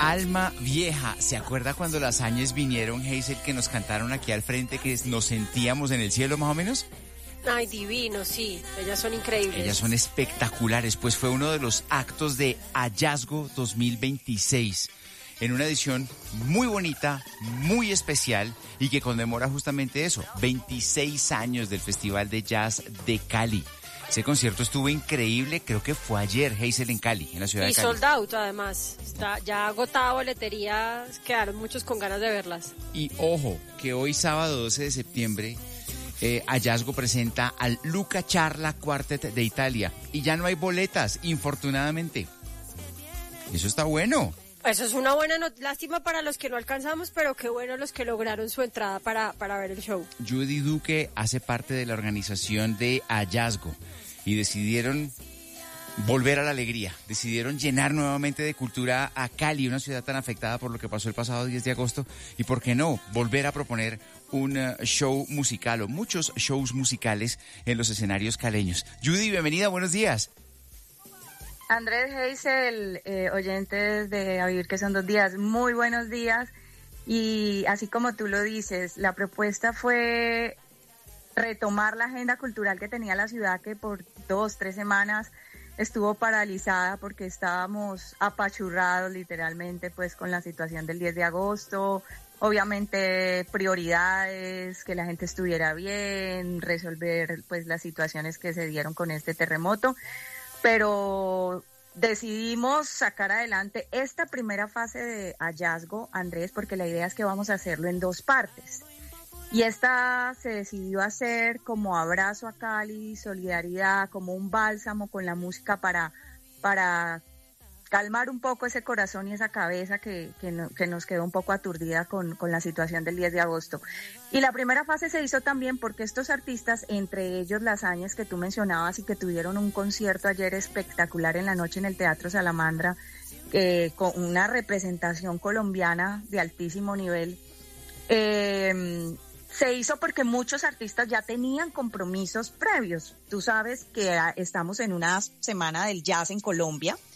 Alma Vieja. ¿Se acuerda cuando las Áñez vinieron, Hazel, que nos cantaron aquí al frente, que nos sentíamos en el cielo más o menos? Ay, divino, sí. Ellas son increíbles. Ellas son espectaculares. Pues fue uno de los actos de Hallazgo 2026. En una edición muy bonita, muy especial y que conmemora justamente eso, 26 años del Festival de Jazz de Cali. Ese concierto estuvo increíble, creo que fue ayer, Hazel, en Cali, en la ciudad de Cali. Y sold out, además. Está ya agotada boletería, quedaron muchos con ganas de verlas. Y ojo, que hoy sábado 12 de septiembre, Hallazgo presenta al Luca Charla Quartet de Italia. Y ya no hay boletas, infortunadamente. Eso está bueno. Eso es una buena lástima para los que no alcanzamos, pero qué bueno los que lograron su entrada para ver el show. Judy Duque hace parte de la organización de Hallazgo y decidieron volver a la alegría, decidieron llenar nuevamente de cultura a Cali, una ciudad tan afectada por lo que pasó el pasado 10 de agosto, y por qué no, volver a proponer un show musical o muchos shows musicales en los escenarios caleños. Judy, bienvenida, buenos días. Andrés, Hazel, oyentes de A Vivir que son 2 días, muy buenos días. Y así como tú lo dices, la propuesta fue retomar la agenda cultural que tenía la ciudad, que por 2-3 semanas estuvo paralizada porque estábamos apachurrados literalmente pues con la situación del 10 de agosto. Obviamente prioridades, que la gente estuviera bien, resolver pues las situaciones que se dieron con este terremoto. Pero decidimos sacar adelante esta primera fase de Hallazgo, Andrés, porque la idea es que vamos a hacerlo en 2 partes. Y esta se decidió hacer como abrazo a Cali, solidaridad, como un bálsamo con la música para calmar un poco ese corazón y esa cabeza que nos quedó un poco aturdida con la situación del 10 de agosto. Y la primera fase se hizo también porque estos artistas, entre ellos las Áñez que tú mencionabas y que tuvieron un concierto ayer espectacular en la noche en el Teatro Salamandra, con una representación colombiana de altísimo nivel, se hizo porque muchos artistas ya tenían compromisos previos. Tú sabes que estamos en una semana del jazz en Colombia,